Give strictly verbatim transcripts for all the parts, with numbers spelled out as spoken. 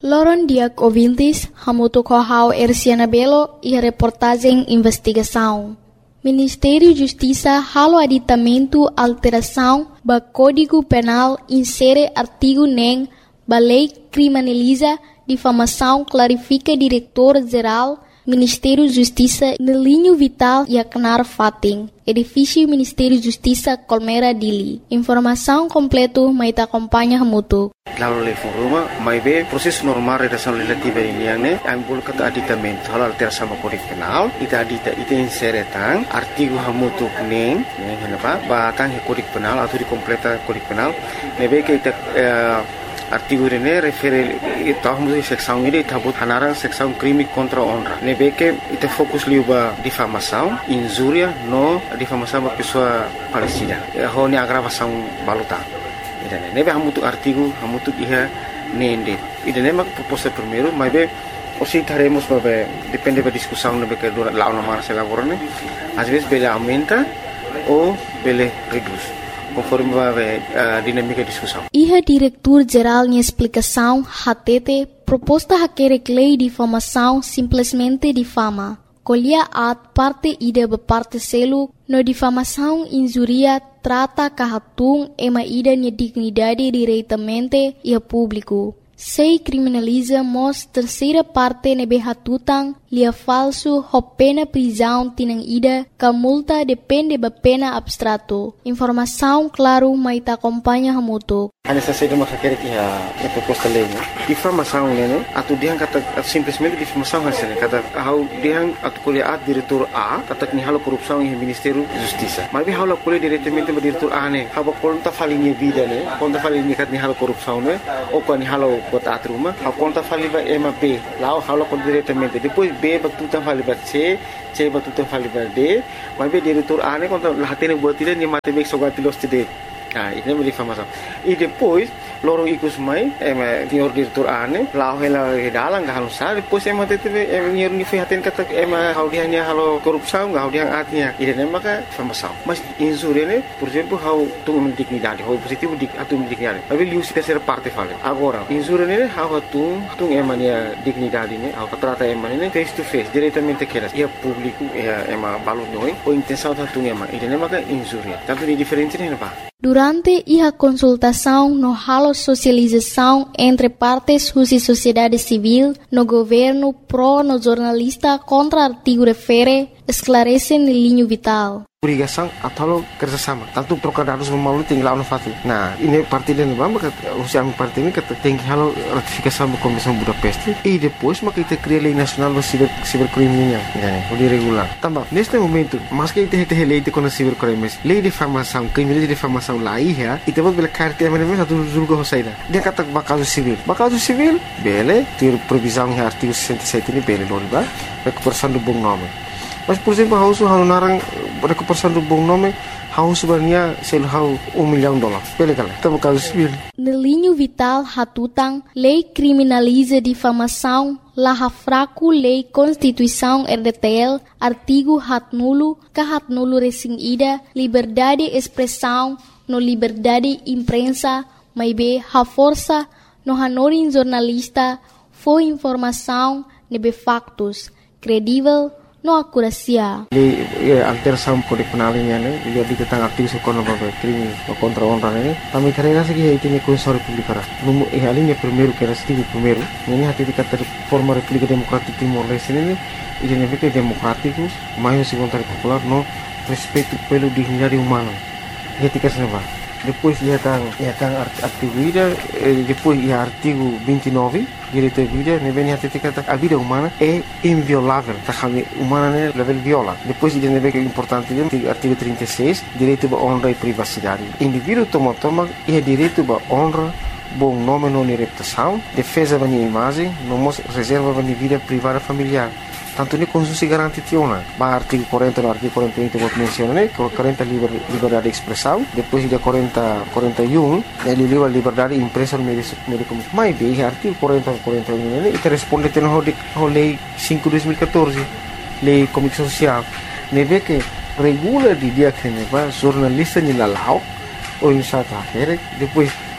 Loron Diak ouvintes, hamuto kohau Erciana Belo e a reportagem investigação. Ministério da Justiça halo aditamento alteração ba Código Penal insere artigo nem ba lei criminaliza difamação clarifica diretor-geral Ministério da Justiça no linho vital e acnar fating. Edifício Ministério da Justiça Colmera Dili. Informação completo mai ta acompanha hamuto. Lalu level rumah, mai be proses normal redação legislativa ini yang ne, ambul kata aditamento halal alteração sama Kode Penal, ita adita ita insere tang artigo hamutu neng, neng kenapa? Batang he Kode Penal atau di completa Kode Penal, nebe ke ita artigo ini refere tahu mesti seksão ini tabut hanarang seksão crime contra honra. Nebe ke ita fokus liuba difamação, injuria no difamação ba pessoa falecida. Ho ni agravação baluta. Idane nebe hamutu artigo hamutu iha nende idane mak proposta primeiro mas be osi taremos babe depende da discussão nebe que dura lá uma marcha laborane às vezes bele aumenta ou bele reduz conforme babe a dinâmica da discussão. Iha diretor-geral de explicação H T T proposta haquere lei de difamação simplesmente difama. Colhia at parte ida be parte selo no difamação injuria trata kahatung ema ida nia dignidade diretamente e a público. Sei criminaliza mos terceira parte nebe hatutang lia falso ho pena prisão tinang ida ka multa depende ba pena abstrato. Informação claro mai ta acompanha hamuto. Hanya saja de masyarakat ia ia proposta lei ne. Difamação ne, atu diang kata simplesmente difamação hasil kata hau diang atu kuliah diretor A kata ni halo korupsão e Ministério da Justiça. Mas bi halo kuliah diretamente ba diretor A ne, haba konta falinha vida ne, konta falinha kat ni halo korupsão ne, ou kan ni halo bota atruma, hau konta faliva ema B, lá halo kon diretamente. Depois B ba tutan faliva C, C ba tutan faliva D, mas bi diretor A ne konta lahatene buat dia ni matemek sogatilos tide. Ah, ini menjadi difamação. E depois, lorong ikut mai, em senhor diretor ane, lau hela dalang gak halus sah. Depois em mati teve em senhor nifihatin kata em hau dia hanya halo korupsão, gak hau dia artinya. Ini nem maka difamação. Mas insur ini, por exemplo, hau tu dignidade, hau positivo dik atu dignidade. Tapi liu se terceira parte fale. Agora, insur ini hau tu tu em mania dignidade ini, hau trata em mania face to face, diretamente keras. Ia público, ia em balut noi, ou intenção tu em mania. Ini nem maka insur. Tanto di diferente ni apa? Durante a consultação no halo socialização entre partes e sociedade civil, no governo pro no jornalista contra artigo refere, esclarece no linho vital. Obrigação atau kerjasama. Tanto trocar dados melalui tinggal no fatu. Nah, ini parti dan maka usia parti ini kata tinggi halo ratifikasi sama Komisi Budapest. E depois maka kita cria lei nacional do ciber cibercriminal, né? O de regular. Também neste momento, mas que kita kita lei de com cibercrimes, lei de difamação, crime de difamação lá ia, e temos bela carta mesmo satu julga hosaida. Dia kata bakal civil. Bakal civil, bele, ter previsão em artigo sessenta e sete ini bele loriba, recuperação do bom nome. Mas, por exemplo, hau su hau narang recuperação do bom nome, hau sebenarnya sel hau um milhão de dólares. Bele kala, tamo caso civil. No linho vital hatutang, lei criminaliza difamação, laha fraco lei Constituição R D T L, artigo hat nulo, ka hat nulo resing ida, liberdade expressão, no liberdade imprensa, mai be ha força, no hanorin jornalista, foi informação, nebe factos, credível, no akurasia. Di alteração Kode Penal ini ne, dia di tentang artigo sekono babe crime contra honra ne. Também carrega seguir aí tem Constituição Republicana. No e a linha primeiro que era artigo primeiro, ini hati dikata forma República Democrática Timor Leste ne, e de nível democrático, mais segundo popular no respeito pelo dignidade humana. Ketika senapa. Depois ia tang ia tang artigo ida, depois ia artigo vinte e nove, direito à vida, ne vem hati dikata a vida humana é inviolável, tá kami humana ne level viola. Depois ia ne que importante dia artigo trinta e seis, direito à honra e privacidade. Indivíduo toma toma ia direito à honra, bom nome não reputação, defesa da minha imagem, não reserva da minha vida privada familiar. Tanto ni konstitusi garanti tiona. Ba artigo quarenta no artigo quarenta e um vou mencionar, né? quarenta liber, liberdade de expressão, depois de quarenta, quarenta e um, ele livre liberdade de imprensa no meio de comunicação. Mas bem, artigo quarenta, quarenta e um, né? E responde tendo a lei cinco de dois mil e quatorze, lei comunicação social. Ne vê que regula de dia que ne va jornalista ni lalau ou em South Africa, depois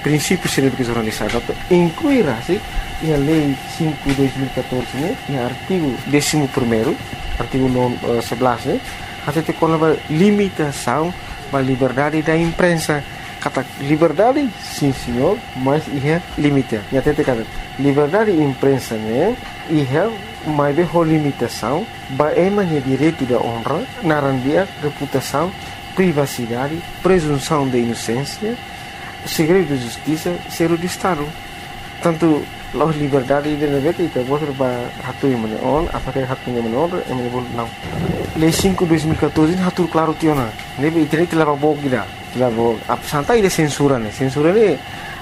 princípios científicos jornalizados, incluirá-se a Lei cinco de dois mil e catorze, né, e o artigo décimo primeiro, artigo sebelas, né, até com a limitação da liberdade da imprensa. Kata liberdade, sim senhor, mas é limite. E até kata liberdade da imprensa, né, é mais bem a limitação, é direito da honra, narandia, reputação, privacidade, presunção de inocência, segredo de justiça, segredo de Estado. Tanto a liberdade de negócio itu boleh berhatu yang mana on, apakah hatunya mana on, yang mana boleh não. Lei cinco de dois mil e catorze hatu claro tiona. Nebe internet telah bawa kita, telah bawa. Apa santai dia censura ni, censura ni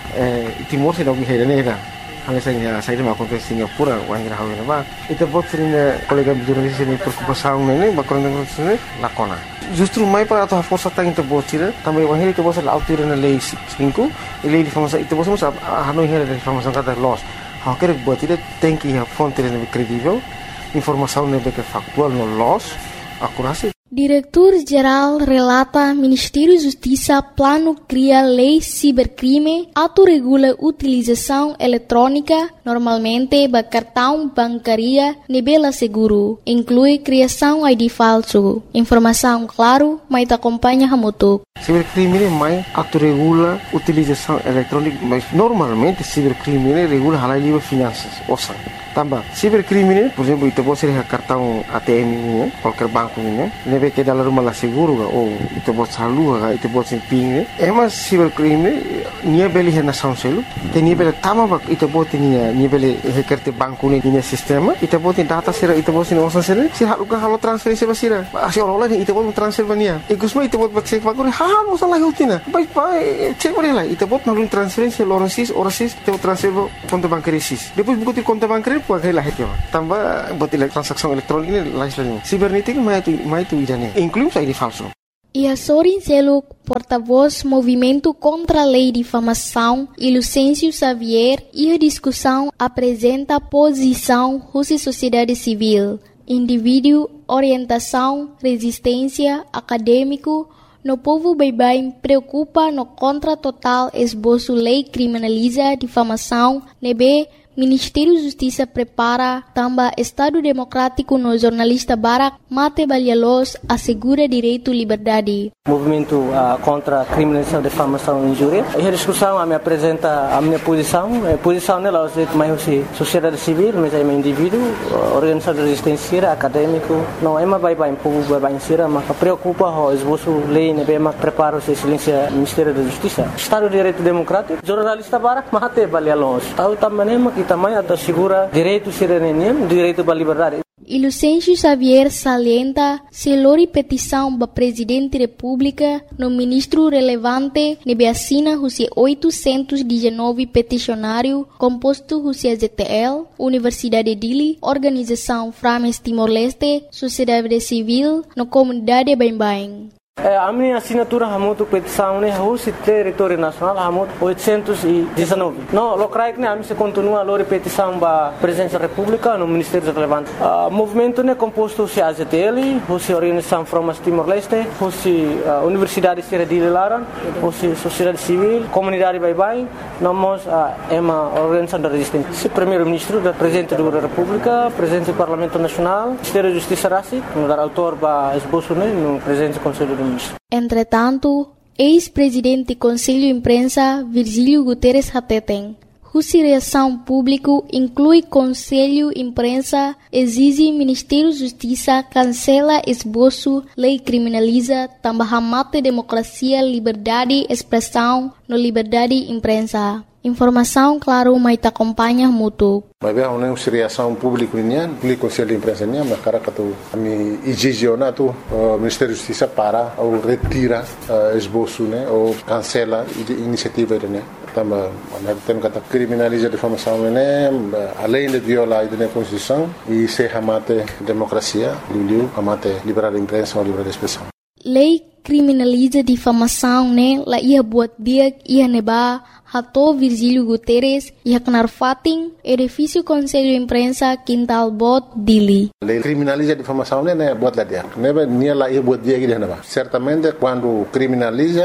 Timor se lagi hera ni dah. Hanya saya saya dah makan ke Singapura, orang yang hawa ni bah. Itu buat sering kolega jurnalis ini preocupação ni, bakoran dengan sini lakona. Justru mai para atau força tá into botira, também o heri to bosa la altura na lei cinco, e lei de informação itu bosa mas hanu heri de informação cada loss. Ha quer botira tem que a fonte é credível, informação é bem factual no loss, acurácia. Diretor-Geral relata Ministério da Justiça plano cria lei cibercrime, autorregula utilização eletrônica, normalmente ba cartão bancária nebela seguro, inclui criação I D falso. Informação claro, mas te acompanha hamutuk. Cibercrime mais autorregula utilização eletrônica, mas normalmente cibercrime regula halal livre finanças, ouça. Tambah, cibercrime, por exemplo, itu pode ser cartão A T M ini, qualquer banco ini, nebe que dalam rumah lah seguro ga, ou itu pode salu ga, itu pode ser ping. Emas cibercrime, nia beli hena sound selu, te nia beli tama bak, itu pode nia nia beli hekerte banco ni nia sistema, itu pode data sera, itu pode nia osan sera, si halu ga halu transferensi basira, asyik orang lain itu pode transfer bania, ikusma itu pode cek banco ni, ha musa lagi utina, baik baik cek boleh lah, itu pode nalun transferensi orang sis, orang sis, itu transfer konto bankari sis, depois buku ti konto bankari puagai lah heti, tambah buat transaksi elektronik ini lain-lain. Sibernetik mai tu mai tu idane, inclusive I D falso. E Sorin Seluk, porta-voz Movimento contra a Lei de Difamação, e Lucêncio Xavier, e a discussão apresenta posição Rússia Sociedade Civil, indivíduo, orientação, resistência, acadêmico, no povo bem-bem preocupa no contra total esboço lei criminaliza difamação, nebe Ministério da Justiça prepara também Estado Democrático no jornalista Barak Mate Balhalos assegura direito à liberdade. Movimento uh, contra a criminalização, difamação e injúria. E a discussão a me apresenta a minha posição. A posição nela é mais sociedade civil, mas é um indivíduo, organização de resistência, acadêmico. Não é mais bem povo bem ser, mas preocupa o esboço lei, né, mas prepara o silêncio Ministério da Justiça. Estado de Direito Democrático, jornalista Barak Mate Balhalos. Tahu também que também assegura direito cidadania, direito à liberdade. E Lucêncio Xavier salienta se lori petição para Presidente da República no ministro relevante nebe assina Rússia oitocentos e dezenove peticionário composto Rússia Z T L, Universidade de Dili, Organização Frames Timor-Leste, Sociedade Civil, no Comunidade Bem-Bem. A minha assinatura hamutu petição né Rússia território nacional hamutu oitocentos e dezenove. Não, locais né a mim se continua a lori petição para presença da República no Ministério relevante. O movimento né composto se A Z T L, Rússia Organização Frames Timor-Leste, Rússia Universidade de Laran, Rússia Sociedade Civil, Comunidade Bem-Bem, nós é uma organização da resistência. Se primeiro-ministro da Presidente da República, Presidente do Parlamento Nacional, Ministério da Justiça Rassi, no dar autor para esboço né no Presidente do Conselho do Entretanto, ex-presidente do Conselho de Imprensa Virgílio Guterres Hateten, Rússia Reação Público inclui Conselho de Imprensa, exige Ministério da Justiça cancela esboço, lei criminaliza, também mate democracia, liberdade, expressão, no liberdade de imprensa. Informação, claro, mas te acompanha muito. Mas bem, a Rússia Reação Público nian, o Conselho de Imprensa nian, mas cara que tu a mim exigionar tu o Ministério da Justiça para ou retira esboço, né, ou cancela a iniciativa né. Também, nós temos que criminalizar a difamação, né, além de violar a Constituição e se amate democracia, liu amate liberdade de imprensa ou liberdade de expressão. Lei criminaliza difamação, né, lá ia buat dia ia neba Hato Virgílio Guterres ia kenar fating edifício Conselho de Imprensa Quintal Bot Dili. Lei criminaliza a difamação, né, buat lá dia. Neba nia lá ia buat dia que neba. Certamente quando criminaliza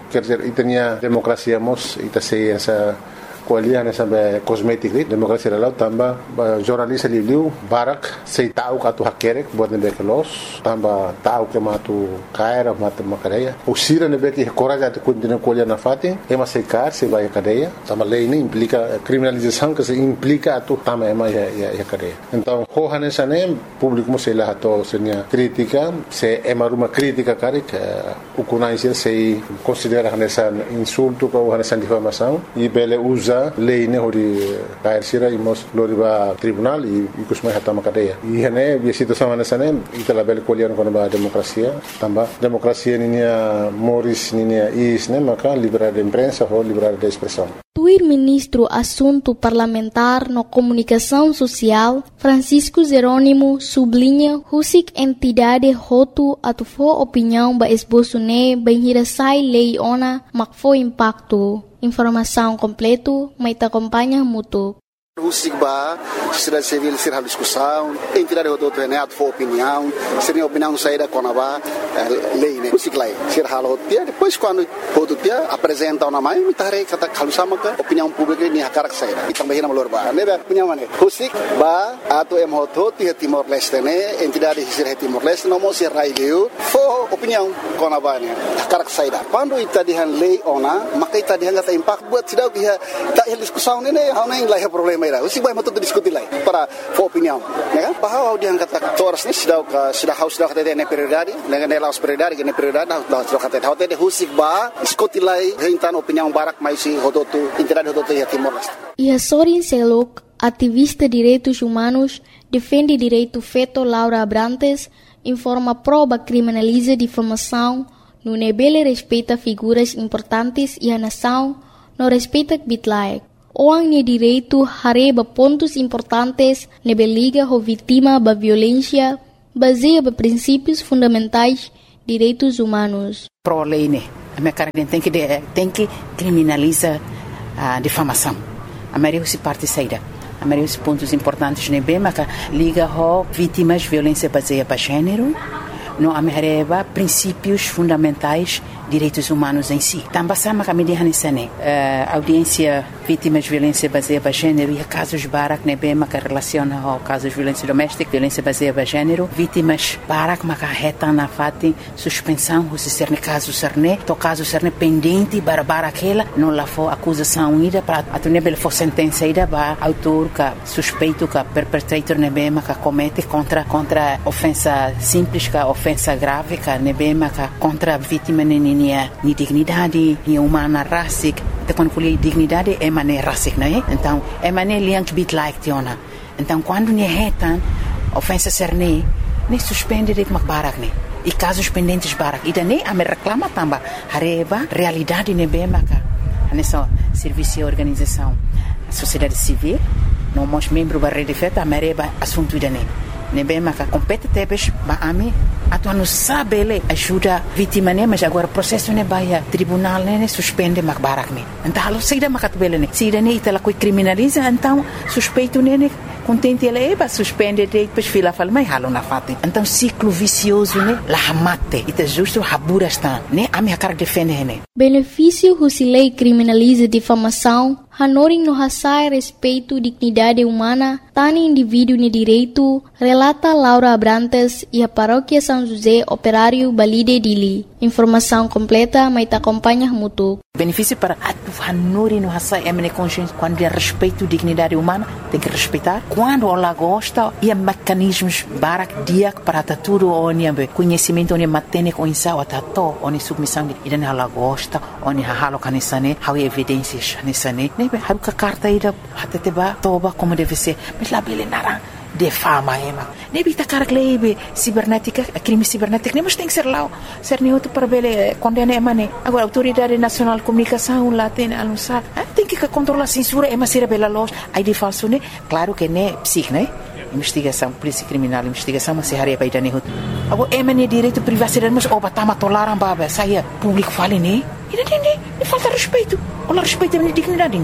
quer dizer, e tinha democracia mos, e sei essa kualiah na sampai kosmetik ni demokrasi dalau tambah jurnalis liu barak sei tahu katu hakerek buat nebe kelos tambah tahu ke matu kaira matu makadeia usira nebe que coragem de continuar kualiah na fatin ema sei kar sei vai cadeia tambah lei ini implica criminalização que se implica atu tambah ema ya ya, ya cadeia então hohane sane público mo sei lá to senia crítica se ema ruma crítica karik ukuna isir sei considera nessa insulto ou nessa difamação e bele usa lei ne hori kair sira imos loriba tribunal e kusmai hatama cadeia e hane a situação nessa né itala bel kolian kono ba demokrasia tamba demokrasia ninia moris ninia is ne maka liberdade de imprensa ou liberdade de expressão. Tuir ministro assunto parlamentar no comunicação social Francisco Jerônimo sublinha husik entidade hotu atufo opinião ba esboço ne bem hirasai lei ona makfo impacto. Informação completo, mas te acompanha mútuo. O SIGBA, sociedade civil, ser a discussão, entidade do treinado for opinião, ser a opinião saída com a lei, né? O SIGLAI, ser a rotia, depois quando o rotia apresenta uma mãe, me tarei que está calçando a opinião pública nem a cara que saída. E também na Malorba, né? Opinião, né? O SIGBA, ato é moto, tinha Timor-Leste, né? Entidade de ser Timor-Leste, não mostra raio, for opinião com a mãe, a cara que saída. Quando está de lei ona, mas que está de gata impacto, buat sidau que está em discussão, né? Não nem lá é problema. O SIGBA mau tuh diskusi lagi para opinião, né? Bahwa dia kata toras ni sudah sudah haus sudah kata dia prioridade, dengan dia laus prioridade, dengan prioridade dah sudah kata dia. Hotel dia o SIGBA diskusi lagi tentang opinião barak mais si hototu entidade hototu ya Timor-Leste. E a Sorin Selok, ativista de direitos humanos, defende direito feito Laura Abrantes, informa prova criminaliza difamação, no nebele respeita figuras importantes e a nação não respeita bitlaek. Orang ni direito hareba pontos importantes nebe liga ho vítima ba violência baseia ba princípios fundamentais direitos humanos. Pro lei né, a minha cara tem que tem que criminaliza a difamação. A maioria se parte saída. A maioria dos pontos importantes nebe mas liga ho vítimas violência baseia ba gênero. No amereba princípios fundamentais direitos humanos em si. Também sama kami dihan isane audiência vítimas de violência baseada em gênero e casos barak nebe maka relaciona ao casos de violência doméstica, violência baseada em gênero, vítimas barak maka reta na fati suspensão se ser ne caso serne, to caso serne pendente para barakela não lá for acusação ida para a nebe for sentença ida ba autor ka suspeito ka perpetrator nebe maka comete contra contra ofensa simples ka ofensa grave ka nebe maka contra a vítima ni ni dignidade ni humana rasik te quando colhe dignidade é mané rasik né então é mané liang bit like tiona então quando ni retan ofensa serne nem suspende de barak né e casos pendentes barak e daí a me reclama tamba hareba realidade ne bem maka nessa serviço e organização a sociedade civil não mos membro da rede feta mereba assunto daí ne bem maka compete tebes ba ami atu anu sabe ele ajuda vítima né mas agora processo ne baia tribunal né suspende mak barak né então halo saída makat bele né saída né itala coi criminaliza então suspeito né contente ele é suspende depois fila fala mas halo na fate então ciclo vicioso né la mate ita justo habura está né a minha cara defende né benefício husilei criminaliza difamação hanoring no hasai respeito dignidade humana tani indivíduo ni direito relata Laura Abrantes e a paróquia São José Operário Balide Dili. Informação completa, mas te acompanha mútuo. Benefício para a Hanuri no Hassai Emene Consciência, quando é respeito à dignidade humana, tem que respeitar. Quando ela gosta, e há mecanismos barak dia para tudo, onde conhecimento, onde matene com insau, atato, onde submissão, e daí ela gosta, onde halo canisane, há evidências nisane. Nem bem, há uma carta aí da hateteba toba como deve ser, mas lá bele narang. De fama ema ne bita carglebe cibernética crime cibernético nem mas tem que ser lá ser nem outro para bele condena ema ne agora autoridade nacional de comunicação lá tem anunciar tem que controlar a censura ema ser bela loja aí de falso né claro que né psic né investigação polícia criminal investigação mas se haria baida ne outro agora ema ne direito privacidade mas oba tama tolaram baba saia público fale né e não tem nem falta respeito olha respeito a minha dignidade né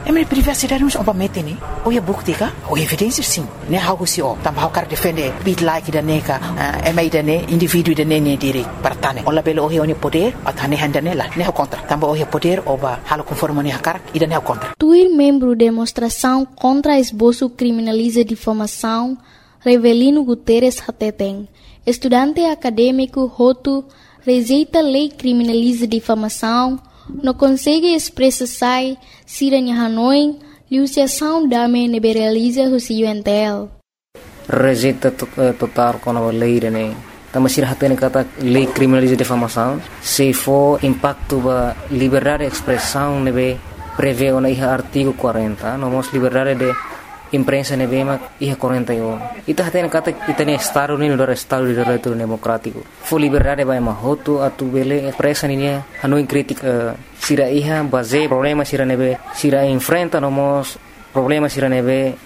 É minha privacidade não oba mete ni. Ou é bukti ka? Ou evidência sim. Ne how se o. Tambah cara defender bit like da neka. É mai da ne indivíduo da ne ne diri partane. Ola belo o oni poder atane handane la. Ne contra. Tambah o poder oba halo conforme ne cara e da ne contra. Tuir membro demonstração contra esboço criminaliza difamação Revelino Guterres Hateteng. Estudante acadêmico Hotu rejeita lei criminaliza difamação, não consegue expressar se Hanoi, liuciação dame neberaliza o C U N T L. Rejeita total com a lei, né? Também se hatene kata lei criminaliza difamação, se for impacto ba liberdade de expressão nebe prevê o na artigo quarenta, nomos liberdade de imprensa nebema iha quarenta e um. Ita hatene kata itane estado ni do estado de direito democrático. Fo liberdade ba mahoto atu bele expressa ni Hanoi crítica sira iha base problema sira nebe sira enfrenta nomos problema sira nebe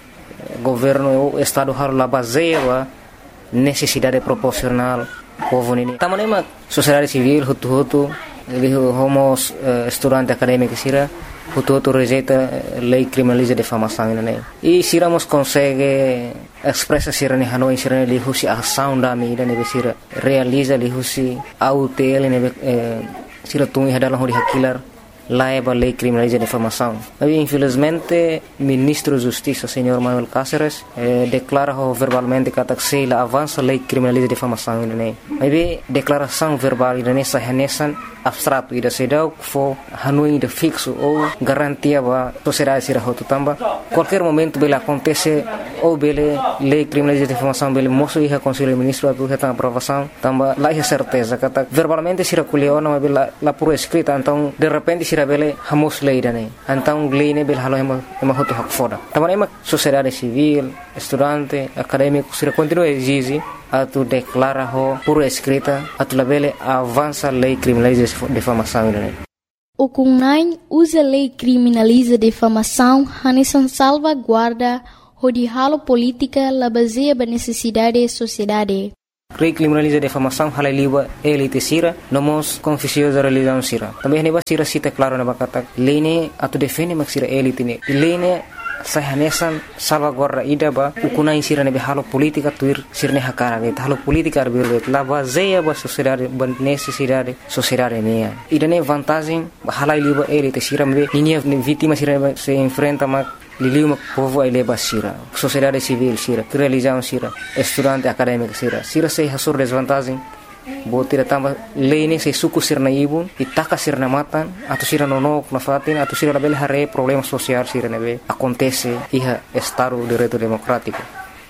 governo o estado har la base ba necessidade proporcional povo ni. Tamanema sociedade civil hutu hutu ele homos estudante acadêmico sira Hutu rejeita lei criminaliza difamação né e se iramos consegue expressa sira ne Hanoi sira ne lihusi ação da mídia ne sira realiza lihusi autel ne sira tungi hadalah hori hakilar laiba lei criminaliza difamação. Mas infelizmente ministro da Justiça senhor Manuel Cáceres eh, declara verbalmente que a avança lei criminaliza difamação né. Mas declaração verbal ne sahanesan abstrato ida sedau fo Hanoi de fixo ou garantia ba sociedade sira hotu tamba qualquer momento bele acontece ou bele lei criminaliza difamação bele moço iha conselho ministro atu reta aprovação tamba lá é certeza kata verbalmente sira kuliona mas bele la pura escrita então de repente sira bele hamos lei dane então lei ne bele halo ema ema hotu hak foda tamba ema sociedade civil estudante acadêmico sira continua exige atu declara ho pura escrita atu labele avança lei criminaliza difamação né. O Kunai usa lei criminaliza difamação hanesan salvaguarda hodihalo política la baseia ba necessidade sociedade. Lei criminaliza difamação halai liba elite sira nomos confissio da religião sira. Também neba sira cita claro na bakata lei ne atu defende mak sira elite ne. Lei ne sahanesan salvaguarda ida ba ukunai sira ne halo politika tuir sirne hakara ge halo politika arbir la baseia ba sociedade ba necessidade sociedade ne ida ne vantagem halai liba elite sira me linha vítima sira se enfrenta ma liliu mak povo ele ba sira sociedade civil sira religião sira estudante acadêmico sira sira se hasur desvantagem botira tamba lei se suku sirna ibun itaka sirna matan atau sira nonok na fatin atau sira label hare problema sosial sira nebe acontece iha estado de direito democrático.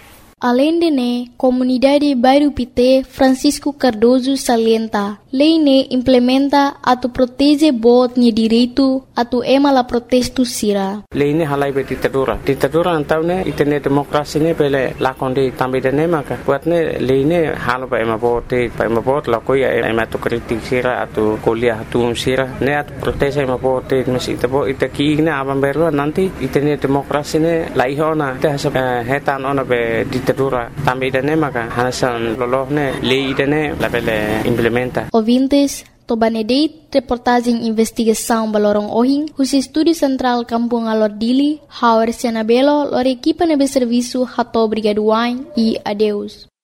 Além de ne, comunidade Bairro Pité Francisco Cardoso salienta, lei ne implementa atu protege bot ni direito atu ema la protesto sira. Lei ne halai be ditadura. Ditadura antau ne itene demokrasi ne pele lakonde tambe de ne maka. Buat ne lei ne halo ba ema bote, ba ema bot la koya ema tu kritik sira atu kuliah atu sira ne atu protege ema bote mesi itabo itaki ne abam berwa nanti itene demokrasi ne laihona te hasa hetan ona be ditadura tambe de ne maka hanasan lolohne lei de ne la pele implementa. Ouvintes, Tobanedeit, reportagem investigação Balorong Ohing, os Estúdio Central Kampung Alor Dili, Hauer Sianabelo, lor equipa nebe serviço Hato Brigaduain e adeus.